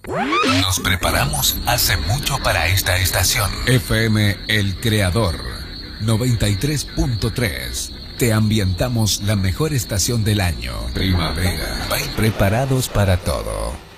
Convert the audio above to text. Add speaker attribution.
Speaker 1: Nos preparamos hace mucho para esta estación. FM El Creador 93.3. Te ambientamos la mejor estación del año. Primavera. Preparados para todo.